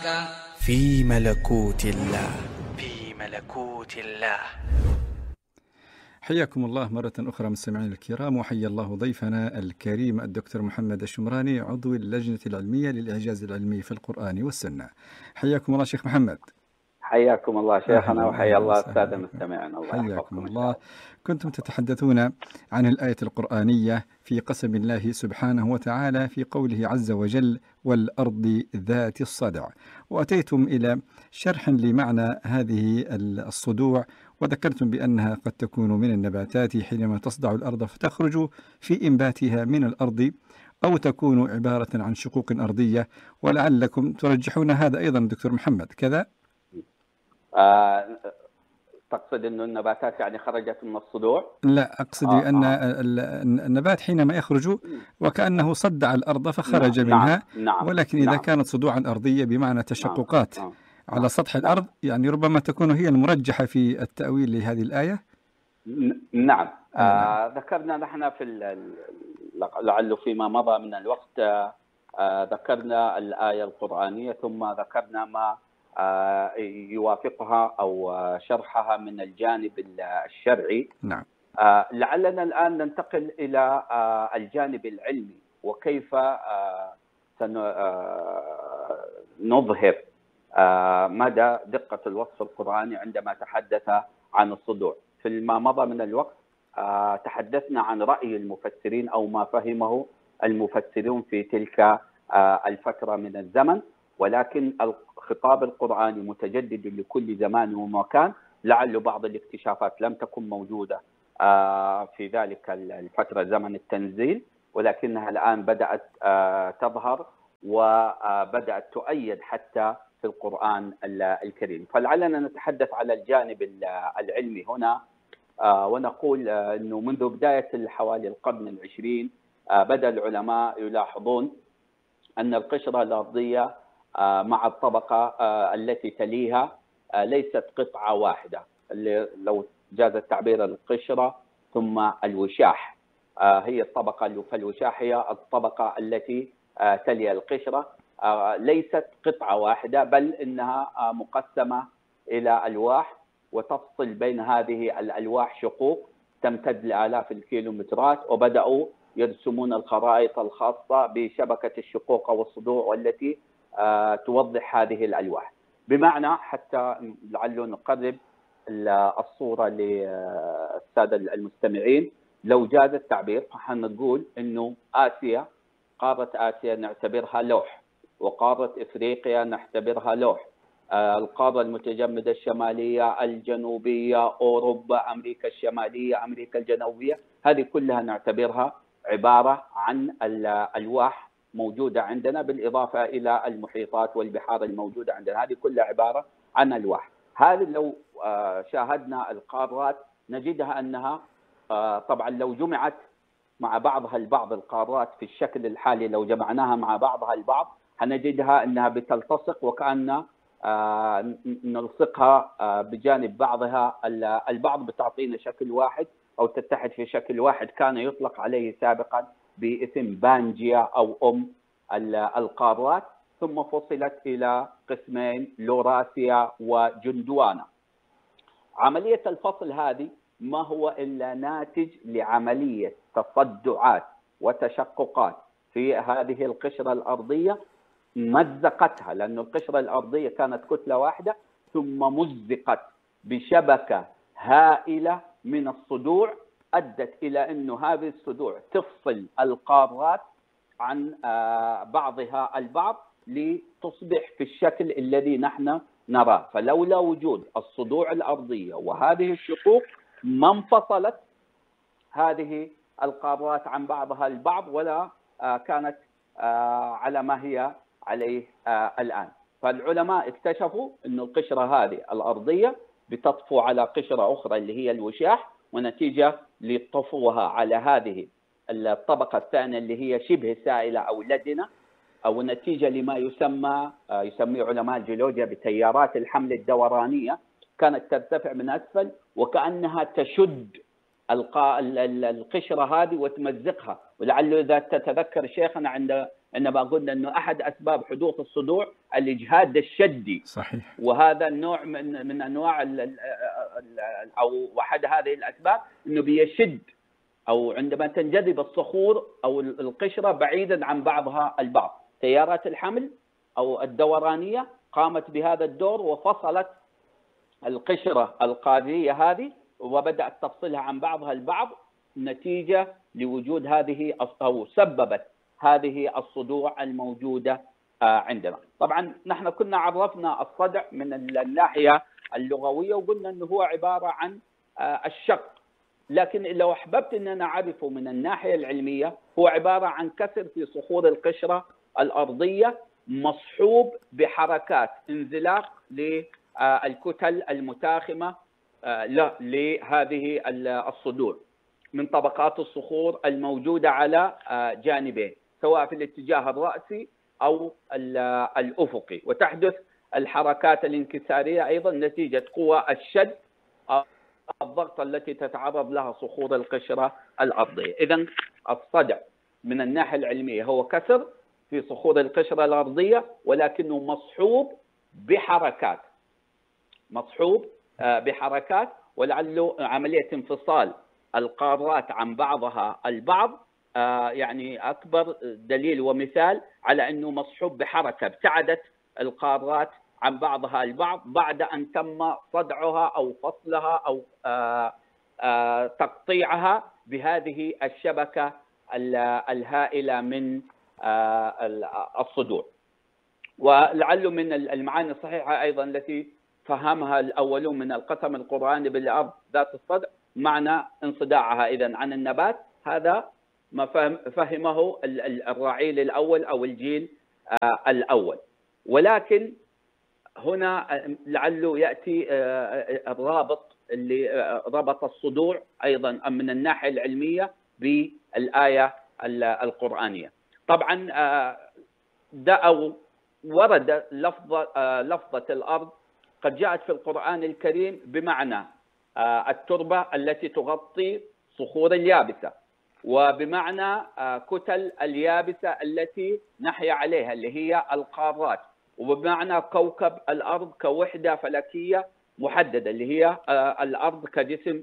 في ملكوت الله. في ملكوت الله. حياكم الله مرة أخرى مستمعينا الكرام، وحيا الله ضيفنا الكريم الدكتور محمد الشمراني، عضو اللجنة العلمية للإعجاز العلمي في القرآن والسنة. حياكم الله شيخ محمد. حياكم الله شيخنا، وحيا الله السادة المستمعين. الله حياكم الله. كنتم تتحدثون عن الآية القرآنية في قسم الله سبحانه وتعالى في قوله عز وجل: والأرض ذات الصدع، وأتيتم إلى شرح لمعنى هذه الصدوع، وذكرتم بأنها قد تكون من النباتات حينما تصدع الأرض فتخرج في إنباتها من الأرض، أو تكون عبارة عن شقوق أرضية، ولعلكم ترجحون هذا أيضا دكتور محمد كذا؟ تقصد أن النباتات يعني خرجت من الصدوع؟ لا، أقصد بأن النبات حينما يخرج وكأنه صدع الأرض فخرج منها. ولكن إذا كانت صدوعا أرضية بمعنى تشققات على سطح الأرض، يعني ربما تكون هي المرجحة في التأويل لهذه الآية. نعم. ذكرنا نحن لعله فيما مضى من الوقت ذكرنا الآية القرآنية، ثم ذكرنا ما يوافقها أو شرحها من الجانب الشرعي. نعم. لعلنا الآن ننتقل إلى الجانب العلمي، وكيف سنظهر مدى دقة الوصف القرآني عندما تحدث عن الصدوع. فيما مضى من الوقت تحدثنا عن رأي المفسرين أو ما فهمه المفسرون في تلك الفترة من الزمن، ولكن الخطاب القرآني متجدد لكل زمان ومكان. لعل بعض الاكتشافات لم تكن موجودة في ذلك الفترة زمن التنزيل، ولكنها الآن بدأت تظهر وبدأت تؤيد حتى في القرآن الكريم. فلعلنا نتحدث على الجانب العلمي هنا، ونقول أنه منذ بداية حوالي القرن العشرين بدأ العلماء يلاحظون أن القشرة الأرضية مع الطبقة التي تليها ليست قطعة واحدة، لو جاز التعبير القشرة ثم الوشاح، هي الطبقة، فالوشاح هي الطبقة التي تلي القشرة، ليست قطعة واحدة، بل إنها مقسمة إلى ألواح، وتفصل بين هذه الألواح شقوق تمتد لآلاف الكيلومترات، وبدأوا يرسمون الخرائط الخاصة بشبكة الشقوق والصدوع والتي توضح هذه الألواح. بمعنى حتى لعله نقرب الصورة للسادة المستمعين، لو جاز التعبير فحنقول إنه آسيا، قارة آسيا نعتبرها لوح، وقارة إفريقيا نعتبرها لوح، القارة المتجمدة الشمالية، الجنوبية، أوروبا، أمريكا الشمالية، أمريكا الجنوبية، هذه كلها نعتبرها عبارة عن الألواح موجودة عندنا، بالإضافة إلى المحيطات والبحار الموجودة عندنا، هذه كلها عبارة عن ألواح. هذه لو شاهدنا القارات نجدها أنها طبعا لو جمعت مع بعضها البعض، القارات في الشكل الحالي لو جمعناها مع بعضها البعض هنجدها أنها بتلتصق، وكأن نلصقها بجانب بعضها البعض، بتعطينا شكل واحد أو تتحد في شكل واحد، كان يطلق عليه سابقا باسم بانجيا أو القارات، ثم فصلت إلى قسمين، لوراسيا وجندوانا. عملية الفصل هذه ما هو إلا ناتج لعملية تصدعات وتشققات في هذه القشرة الأرضية، مزقتها، لأن القشرة الأرضية كانت كتلة واحدة ثم مزقت بشبكة هائلة من الصدوع، أدت إلى أنه هذه الصدوع تفصل القارات عن بعضها البعض لتصبح في الشكل الذي نحن نراه. فلولا وجود الصدوع الأرضية وهذه الشقوق ما انفصلت هذه القارات عن بعضها البعض، ولا كانت على ما هي عليه الآن. فالعلماء اكتشفوا أن القشرة هذه الأرضية بتطفو على قشرة أخرى اللي هي الوشاح، ونتيجة لطفوها على هذه الطبقة الثانية اللي هي شبه سائلة أو لدنة، أو نتيجة لما يسميه علماء الجيولوجيا بتيارات الحمل الدورانية، كانت ترتفع من أسفل وكأنها تشد القشرة هذه وتمزقها. ولعله إذا تتذكر شيخنا عندما قلنا أنه أحد أسباب حدوث الصدوع الإجهاد الشدي. صحيح. وهذا النوع من أنواع أو أحد هذه الأسباب أنه بيشد، أو عندما تنجذب الصخور أو القشرة بعيدا عن بعضها البعض. تيارات الحمل أو الدورانية قامت بهذا الدور وفصلت القشرة القاذية هذه وبدأت تفصلها عن بعضها البعض، نتيجة لوجود هذه أو سببت هذه الصدوع الموجودة عندنا. طبعا نحن كنا عرفنا الصدع من الناحية اللغوية وقلنا أنه هو عبارة عن الشق، لكن لو أحببت أن أنا أعرفه من الناحية العلمية هو عبارة عن كسر في صخور القشرة الأرضية مصحوب بحركات انزلاق للكتل المتاخمة لهذه الصدوع من طبقات الصخور الموجودة على جانبين، سواء في الاتجاه الرأسي أو الأفقي، وتحدث الحركات الانكسارية أيضا نتيجة قوى الشد أو الضغط التي تتعرض لها صخور القشرة الأرضية. إذن الصدع من الناحية العلمية هو كسر في صخور القشرة الأرضية، ولكنه مصحوب بحركات، ولعله عملية انفصال القارات عن بعضها البعض يعني أكبر دليل ومثال على أنه مصحوب بحركة ابتعدت القارات عن بعضها البعض بعد أن تم صدعها أو فصلها أو تقطيعها بهذه الشبكة الهائلة من الصدوع. ولعله من المعاني الصحيحة أيضا التي فهمها الأولون من القسم القرآني بالأرض ذات الصدع معنى انصداعها إذن عن النبات. هذا ما فهمه الرعيل الأول أو الجيل الأول. ولكن هنا لعله يأتي الرابط اللي ربط الصدوع أيضا من الناحية العلمية بالآية القرآنية. طبعا أو ورد لفظة الأرض قد جاءت في القرآن الكريم بمعنى التربة التي تغطي صخور اليابسة، وبمعنى كتل اليابسة التي نحيا عليها اللي هي القارات، وبمعنى كوكب الأرض كوحدة فلكية محددة اللي هي الأرض كجسم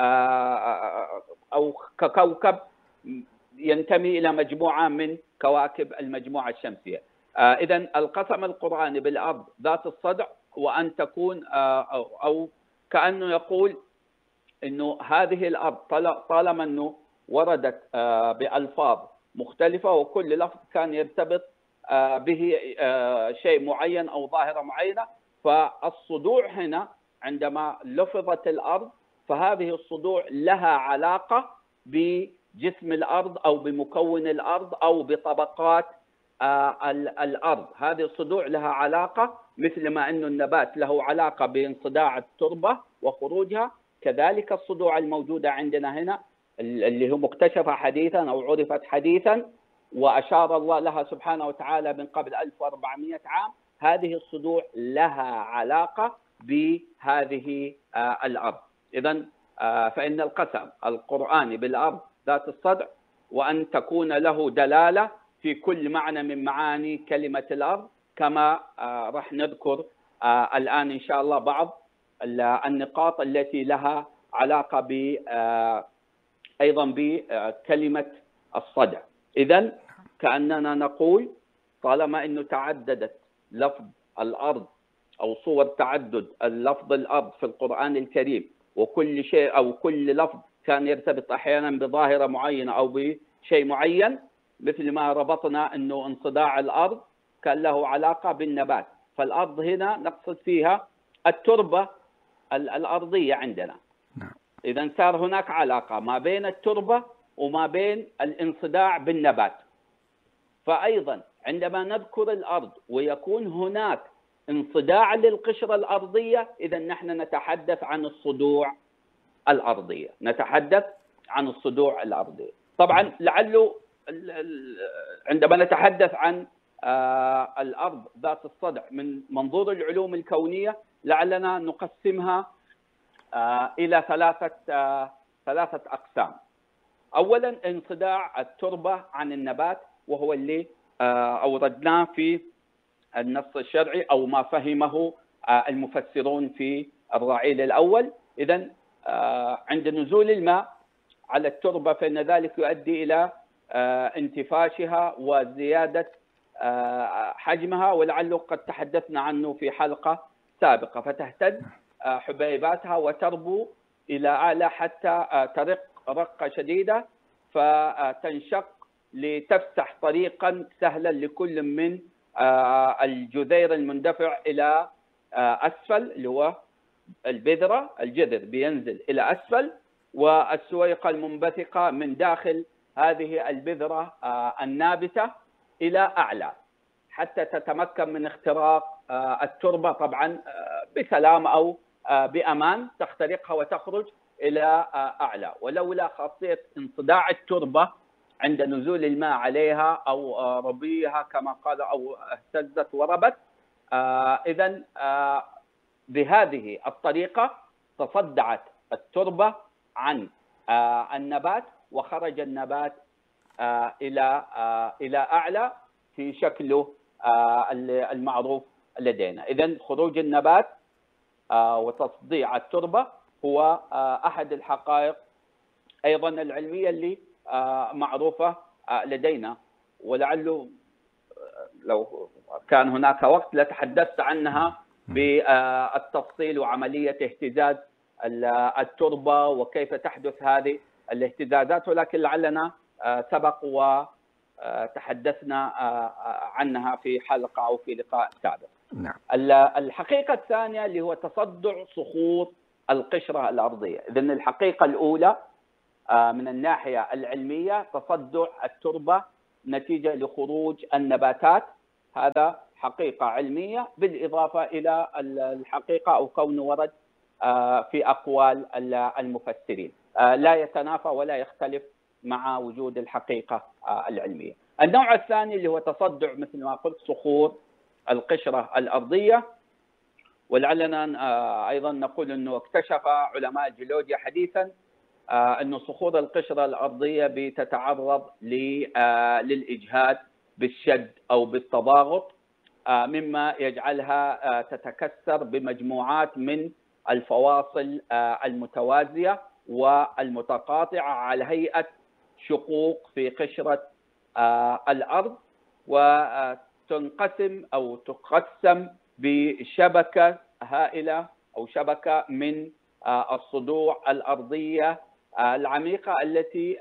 أو ككوكب ينتمي إلى مجموعة من كواكب المجموعة الشمسية. إذن القسم القرآني بالأرض ذات الصدع وأن تكون أو كأنه يقول إنه هذه الأرض طالما أنه وردت بألفاظ مختلفة وكل لفظ كان يرتبط به شيء معين أو ظاهرة معينة، فالصدوع هنا عندما لفظت الأرض فهذه الصدوع لها علاقة بجسم الأرض أو بمكون الأرض أو بطبقات الأرض. هذه الصدوع لها علاقة مثل ما أن النبات له علاقة بانصداع التربة وخروجها، كذلك الصدوع الموجودة عندنا هنا اللي هو مكتشفة حديثا أو عرفت حديثا وأشار الله لها سبحانه وتعالى من قبل 1400 عام، هذه الصدوع لها علاقة بهذه الأرض. إذن فإن القسم القرآني بالأرض ذات الصدع وأن تكون له دلالة في كل معنى من معاني كلمة الأرض، كما راح نذكر الآن إن شاء الله بعض النقاط التي لها علاقة أيضا بكلمة الصدع. إذن كأننا نقول طالما أنه تعددت لفظ الأرض أو صور تعدد اللفظ الأرض في القرآن الكريم، وكل شيء أو كل لفظ كان يرتبط أحيانا بظاهرة معينة أو بشيء معين، مثل ما ربطنا أنه انصداع الأرض كان له علاقة بالنبات، فالأرض هنا نقصد فيها التربة الأرضية عندنا. إذن صار هناك علاقة ما بين التربة وما بين الانصداع بالنبات. فأيضا عندما نذكر الأرض ويكون هناك انصداع للقشرة الأرضية، إذن نحن نتحدث عن الصدوع الأرضية، طبعا لعله عندما نتحدث عن الأرض ذات الصدع من منظور العلوم الكونية لعلنا نقسمها إلى ثلاثة أقسام. أولا انصداع التربة عن النبات، وهو اللي أوردناه في النص الشرعي أو ما فهمه المفسرون في الرعيل الأول. إذن عند نزول الماء على التربة فإن ذلك يؤدي إلى انتفاشها وزيادة حجمها، ولعله قد تحدثنا عنه في حلقة سابقة، فتهتز حبيباتها وتربو إلى أعلى حتى ترق رقة شديدة فتنشق لتفسح طريقا سهلا لكل من الجذير المندفع إلى أسفل اللي هو البذرة، الجذر بينزل إلى أسفل، والسويقة المنبثقة من داخل هذه البذرة النابتة إلى أعلى حتى تتمكن من اختراق التربة، طبعا بسلام أو بأمان تخترقها وتخرج إلى أعلى. ولولا خاصية انصداع التربة عند نزول الماء عليها أو ربيها كما قال أو اهتزت وربت، إذن بهذه الطريقة تصدعت التربة عن النبات وخرج النبات إلى أعلى في شكله المعروف لدينا. إذن خروج النبات وتصديع التربة هو أحد الحقائق أيضا العلمية اللي معروفة لدينا، ولعله لو كان هناك وقت لتحدثت عنها بالتفصيل وعملية اهتزاز التربة وكيف تحدث هذه الاهتزازات، ولكن لعلنا سبق وتحدثنا عنها في حلقة أو في لقاء سابق. نعم. الحقيقة الثانية اللي هو تصدع صخور القشرة الأرضية. إذن الحقيقة الأولى من الناحية العلمية تصدع التربة نتيجة لخروج النباتات، هذا حقيقة علمية بالإضافة إلى الحقيقة أو كونه ورد في أقوال المفسرين، لا يتنافى ولا يختلف مع وجود الحقيقة العلمية. النوع الثاني اللي هو تصدع مثل ما قلت صخور القشرة الأرضية، ولعلنا أيضا نقول أنه اكتشف علماء الجيولوجيا حديثا أن صخور القشرة الأرضية بتتعرض للإجهاد بالشد أو بالتضاغط، مما يجعلها تتكسر بمجموعات من الفواصل المتوازية والمتقاطعة على هيئة شقوق في قشرة الأرض، وتنقسم أو تقسم بشبكة هائلة أو شبكة من الصدوع الأرضية العميقة التي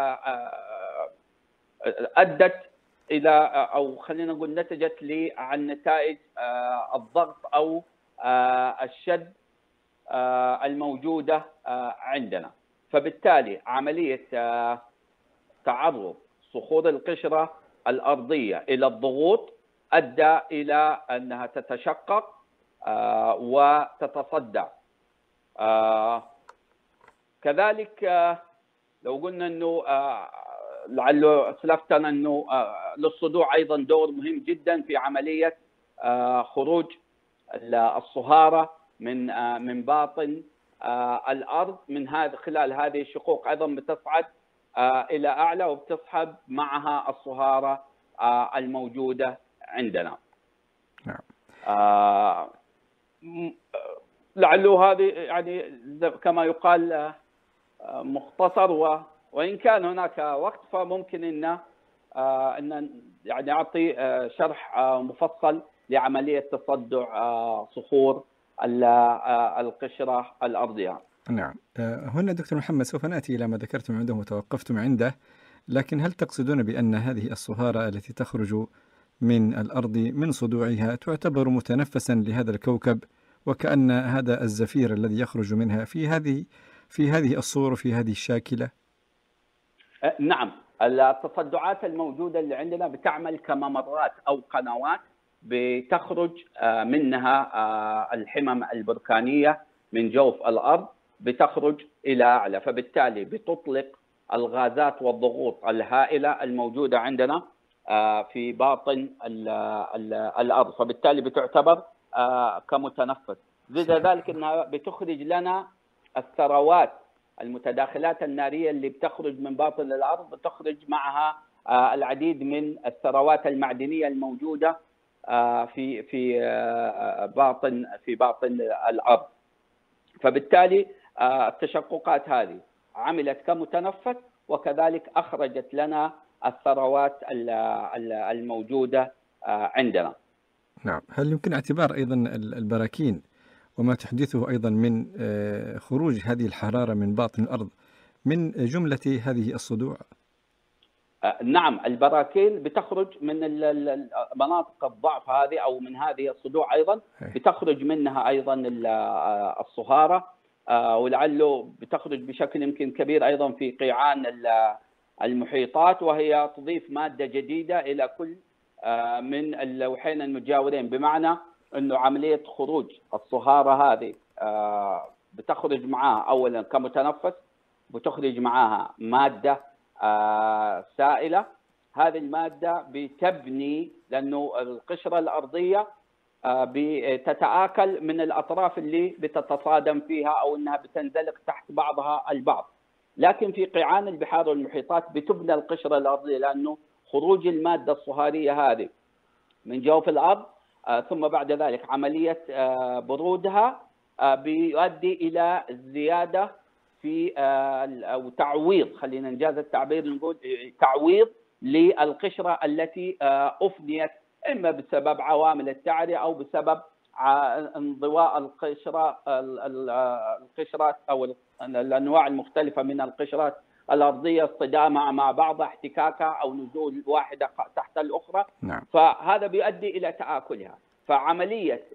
أدت إلى أو خلينا نقول نتجت عن نتائج الضغط أو الشد الموجودة عندنا. فبالتالي عملية تعرض صخور القشرة الأرضية إلى الضغوط أدى إلى أنها تتشقق وتتصدع. كذلك لو قلنا أنه لعله أسلفتنا أنه للصدوع أيضا دور مهم جدا في عملية خروج الصهارة من باطن الأرض من خلال هذه الشقوق، أيضا بتصعد إلى أعلى وبتصحب معها الصهارة الموجودة عندنا. نعم. لعله هذه يعني كما يقال مختصر، وإن كان هناك وقت فممكن أن يعني أعطي شرح مفصل لعملية تصدع صخور القشرة الأرضية. نعم. هنا دكتور محمد سوف نأتي إلى ما ذكرتم عنده وتوقفتم عنده، لكن هل تقصدون بأن هذه الصهارة التي تخرج من الأرض من صدوعها تعتبر متنفسا لهذا الكوكب، وكأن هذا الزفير الذي يخرج منها في هذه الصور وفي هذه الشاكلة؟ نعم، التصدعات الموجودة اللي عندنا بتعمل كممرات أو قنوات بتخرج منها الحمم البركانية من جوف الأرض، بتخرج إلى أعلى، فبالتالي بتطلق الغازات والضغوط الهائلة الموجودة عندنا في باطن الأرض، فبالتالي بتعتبر كمتنفس. زد ذلك أنها بتخرج لنا الثروات المتداخلات النارية اللي بتخرج من باطن الأرض، بتخرج معها العديد من الثروات المعدنية الموجودة في باطن الأرض. فبالتالي التشققات هذه عملت كمتنفس، وكذلك أخرجت لنا الثروات الموجودة عندنا. نعم. هل يمكن اعتبار أيضا البراكين وما تحدثه أيضا من خروج هذه الحرارة من باطن الأرض من جملة هذه الصدوع؟ نعم، البراكين بتخرج من مناطق الضعف هذه أو من هذه الصدوع، أيضا بتخرج منها أيضا الصهارة، ولعله بتخرج بشكل يمكن كبير أيضا في قيعان المحيطات، وهي تضيف مادة جديدة إلى كل من اللوحين المجاورين، بمعنى أنه عملية خروج الصهارة هذه بتخرج معها أولا كمتنفس، بتخرج معها مادة سائلة. هذه المادة بتبني، لأنه القشرة الأرضية بتتآكل من الأطراف اللي بتتصادم فيها أو أنها بتنزلق تحت بعضها البعض، لكن في قيعان البحار والمحيطات بتبنى القشرة الأرضية، لأنه خروج المادة الصهارية هذه من جوف الأرض ثم بعد ذلك عملية برودها بيؤدي إلى زيادة في أو تعويض، خلينا نجاز التعبير نقول تعويض للقشرة التي أفنيت إما بسبب عوامل التعرية أو بسبب انضواء القشرات أو الأنواع المختلفة من القشرات الأرضية، اصطدامها مع بعضها، احتكاكها أو نزول واحدة تحت الأخرى. نعم. فهذا بيؤدي إلى تآكلها. فعملية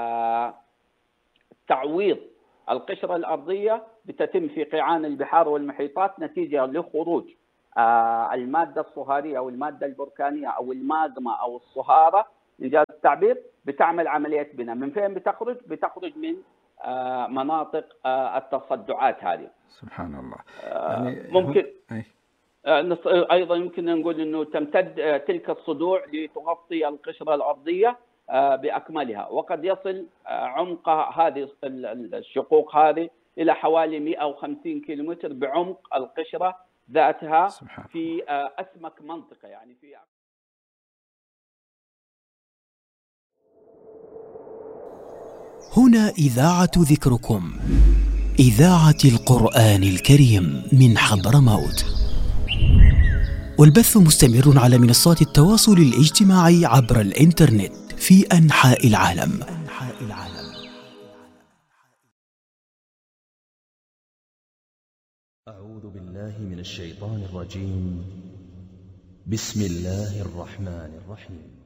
تعويض القشرة الأرضية بتتم في قيعان البحار والمحيطات نتيجة لخروج المادة الصهارية أو المادة البركانية أو الماغما أو الصهارة إنجاز التعبير، بتعمل عملية بناء. من فين بتخرج؟ بتخرج من مناطق التصدعات هذه. سبحان الله. يعني ممكن أيضا يمكن نقول أنه تمتد تلك الصدوع لتغطي القشرة الأرضية بأكملها، وقد يصل عمق هذه الشقوق هذه إلى حوالي 150 كيلومتر بعمق القشرة ذاتها في أسمك منطقة، يعني في هنا إذاعة ذكركم، إذاعة القرآن الكريم من حضرموت، والبث مستمر على منصات التواصل الاجتماعي عبر الإنترنت في أنحاء العالم. أعوذ بالله من الشيطان الرجيم. بسم الله الرحمن الرحيم.